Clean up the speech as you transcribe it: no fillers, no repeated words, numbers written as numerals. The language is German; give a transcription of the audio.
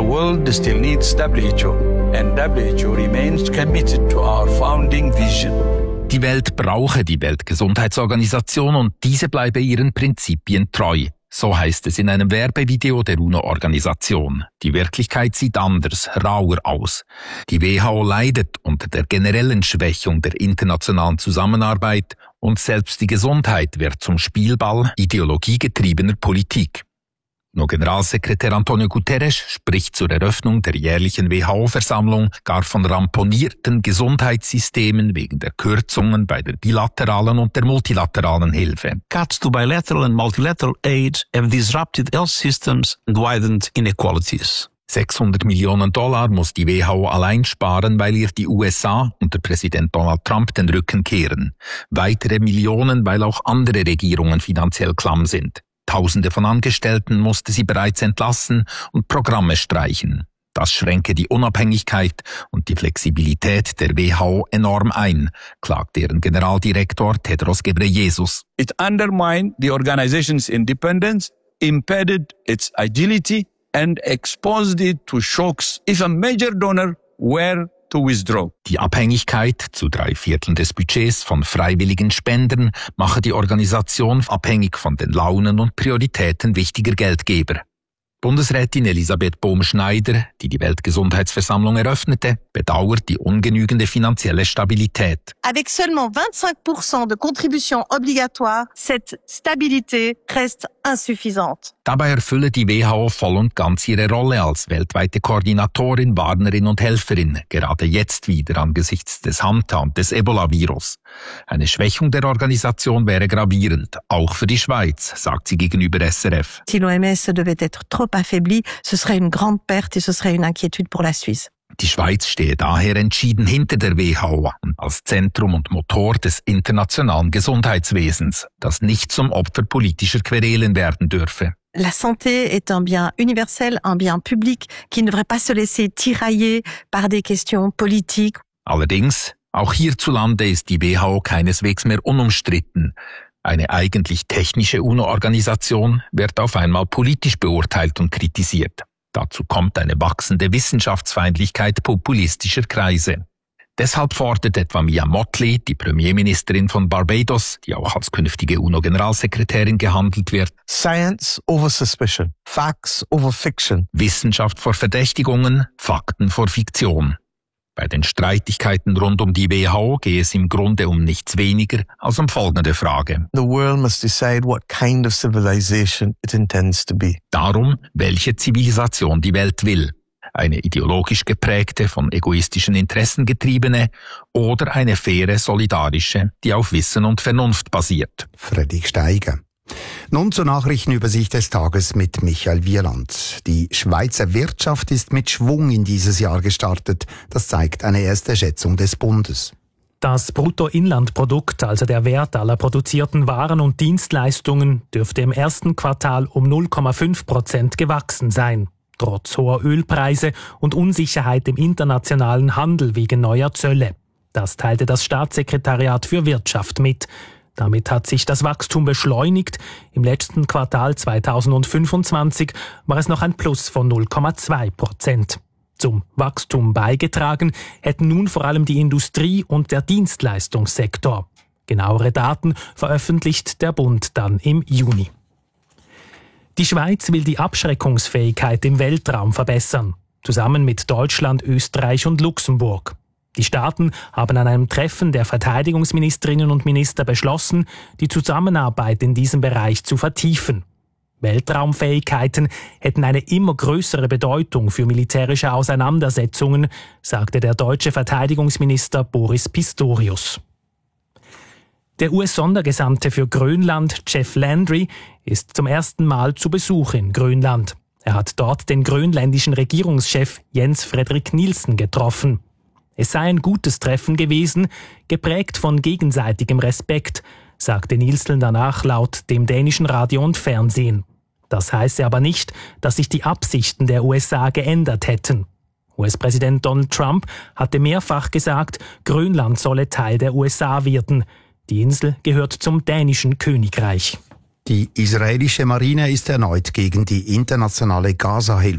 world still needs WHO, and WHO remains committed to our founding vision. Die Welt brauche die Weltgesundheitsorganisation und diese bleibe ihren Prinzipien treu. So heißt es in einem Werbevideo der UNO-Organisation. Die Wirklichkeit sieht anders, rauer aus. Die WHO leidet unter der generellen Schwächung der internationalen Zusammenarbeit und selbst die Gesundheit wird zum Spielball ideologiegetriebener Politik. UNO-Generalsekretär Antonio Guterres spricht zur Eröffnung der jährlichen WHO-Versammlung gar von ramponierten Gesundheitssystemen wegen der Kürzungen bei der bilateralen und der multilateralen Hilfe. Cuts to bilateral and multilateral aid have disrupted health systems and widened inequalities. $600 Millionen muss die WHO allein sparen, weil ihr die USA unter Präsident Donald Trump den Rücken kehren. Weitere Millionen, weil auch andere Regierungen finanziell klamm sind. Tausende von Angestellten musste sie bereits entlassen und Programme streichen. Das schränke die Unabhängigkeit und die Flexibilität der WHO enorm ein, klagt deren Generaldirektor Tedros Ghebreyesus. It undermined the organization's independence, impeded its agility, and exposed it to shocks if a major donor were to withdraw. Die Abhängigkeit zu 3/4 des Budgets von freiwilligen Spendern mache die Organisation abhängig von den Launen und Prioritäten wichtiger Geldgeber. Bundesrätin Elisabeth Bohm-Schneider, die die Weltgesundheitsversammlung eröffnete, bedauert die ungenügende finanzielle Stabilität. Avec seulement 25% de contributions obligatoires, cette stabilité reste insuffisante. Dabei erfülle die WHO voll und ganz ihre Rolle als weltweite Koordinatorin, Warnerin und Helferin, gerade jetzt wieder angesichts des Hanta und des Ebola-Virus. Eine Schwächung der Organisation wäre gravierend, auch für die Schweiz, sagt sie gegenüber SRF. Si l'OMS devait être trop affaibli, ce serait une grande perte et ce serait une inquiétude pour la Suisse. Die Schweiz stehe daher entschieden hinter der WHO als Zentrum und Motor des internationalen Gesundheitswesens, das nicht zum Opfer politischer Querelen werden dürfe. La santé est un bien universel, un bien public qui ne devrait pas se laisser tirailler par des questions politiques. Allerdings, auch hierzulande ist die WHO keineswegs mehr unumstritten. Eine eigentlich technische UNO-Organisation wird auf einmal politisch beurteilt und kritisiert. Dazu kommt eine wachsende Wissenschaftsfeindlichkeit populistischer Kreise. Deshalb fordert etwa Mia Mottley, die Premierministerin von Barbados, die auch als künftige UNO-Generalsekretärin gehandelt wird, Science over suspicion, facts over fiction. Wissenschaft vor Verdächtigungen, Fakten vor Fiktion. Bei den Streitigkeiten rund um die WHO gehe es im Grunde um nichts weniger als um folgende Frage. The world must decide what kind of civilization it intends to be. Darum, welche Zivilisation die Welt will. Eine ideologisch geprägte, von egoistischen Interessen getriebene oder eine faire, solidarische, die auf Wissen und Vernunft basiert. Fredrik Steiger. Nun zur Nachrichtenübersicht des Tages mit Michael Wieland. Die Schweizer Wirtschaft ist mit Schwung in dieses Jahr gestartet. Das zeigt eine erste Schätzung des Bundes. Das Bruttoinlandprodukt, also der Wert aller produzierten Waren und Dienstleistungen, dürfte im ersten Quartal um 0,5% gewachsen sein. Trotz hoher Ölpreise und Unsicherheit im internationalen Handel wegen neuer Zölle. Das teilte das Staatssekretariat für Wirtschaft mit. Damit hat sich das Wachstum beschleunigt. Im letzten Quartal 2025 war es noch ein Plus von 0,2%. Zum Wachstum beigetragen hätten nun vor allem die Industrie und der Dienstleistungssektor. Genauere Daten veröffentlicht der Bund dann im Juni. Die Schweiz will die Abschreckungsfähigkeit im Weltraum verbessern, zusammen mit Deutschland, Österreich und Luxemburg. Die Staaten haben an einem Treffen der Verteidigungsministerinnen und Minister beschlossen, die Zusammenarbeit in diesem Bereich zu vertiefen. Weltraumfähigkeiten hätten eine immer größere Bedeutung für militärische Auseinandersetzungen, sagte der deutsche Verteidigungsminister Boris Pistorius. Der US-Sondergesandte für Grönland, Jeff Landry, ist zum ersten Mal zu Besuch in Grönland. Er hat dort den grönländischen Regierungschef Jens Frederik Nielsen getroffen. Es sei ein gutes Treffen gewesen, geprägt von gegenseitigem Respekt, sagte Nielsen danach laut dem dänischen Radio und Fernsehen. Das heiße aber nicht, dass sich die Absichten der USA geändert hätten. US-Präsident Donald Trump hatte mehrfach gesagt, Grönland solle Teil der USA werden. Die Insel gehört zum dänischen Königreich. Die israelische Marine ist erneut gegen die internationale Gaza-Hilfe